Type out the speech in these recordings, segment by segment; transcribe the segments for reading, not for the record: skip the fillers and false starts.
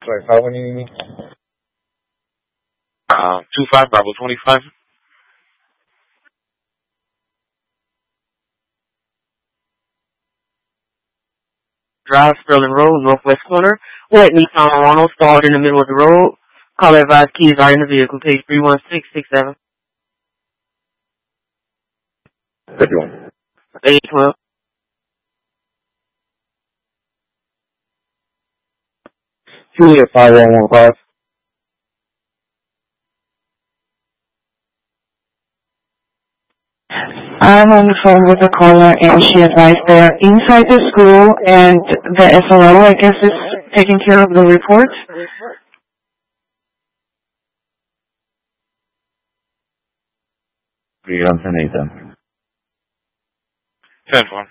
25, when you need me? 25, Bravo 25. Drive, Sterling Road, northwest corner. White Nissan Murano stalled in the middle of the road. Caller advised keys are in the vehicle. Page 31667. 51. 812. Juliet 5115. I'm on the phone with a caller, and she advised they're inside the school, and the SRO, I guess, is taking care of the report. You on 10-8 then. 10-4.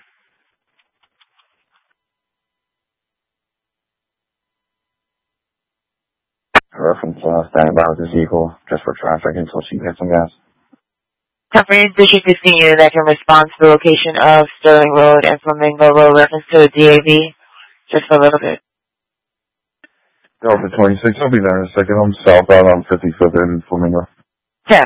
Reference standing by with this vehicle just for traffic until she gets some gas. Company District 15 unit that can respond to the location of Sterling Road and Flamingo Road reference to the DAV. Just a little bit. Go for 26. I'll be there in a second. I'm southbound on 55th in Flamingo. 10-4.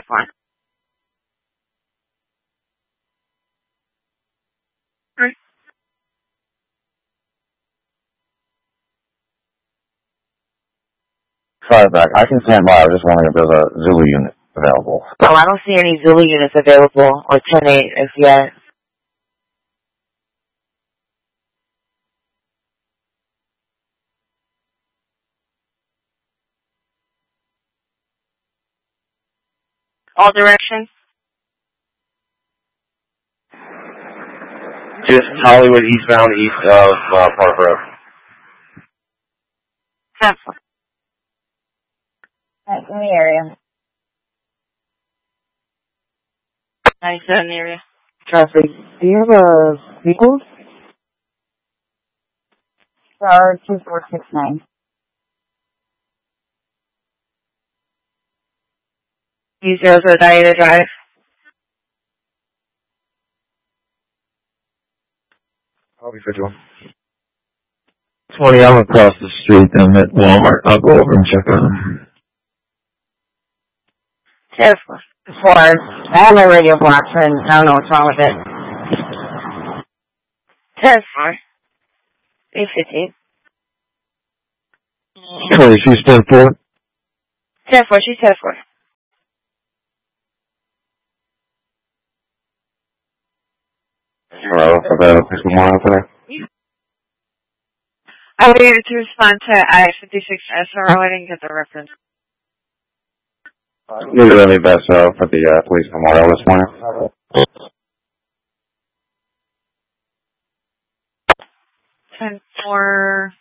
Sorry, back. I can stand by. I was just wondering if there's a Zulu unit available. Oh, I don't see any Zulu units available, or 10-8 as yet. All directions? Just Hollywood eastbound, east of Park Road. 10-4. Right, in the area. 97 area. Traffic. Do you have a vehicle? Star 2469. U00 Diana Drive. I'll be 51. 20, I'm across the street. I'm at Walmart. I'll go over and check on them. 10-4. I have my radio blocked, and I don't know what's wrong with it. 10-4. 815. 20, she's 10-4. 10-4, she's 10-4. For the pistol more out there. I waited to respond to I-56 SRO. I didn't get the reference. You're really best for the police memorial this morning. 10-4.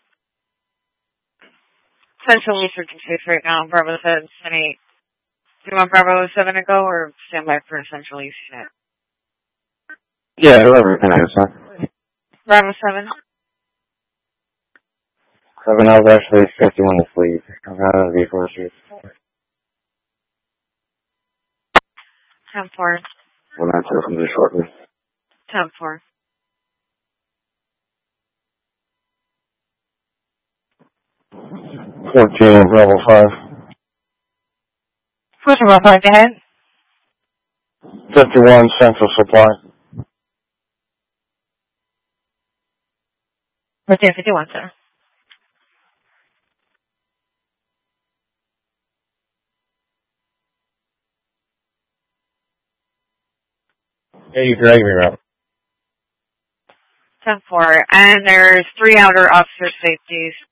Central Eastern District right now. Bravo 7, 10-8. Do you want Bravo 7 to go or stand by for Central East unit? Yeah, whoever can I say. Bravo 7. 7, I was actually 51 to sleep. I'm out of the vehicle street. 10-4. We'll not hear from you shortly. 10-4. 14, Bravo 5. 14, Bravo 5, go ahead. 51, Central Supply. 51, sir. Yeah, you drag me around. 10-4. And there's 3 outer officer safeties.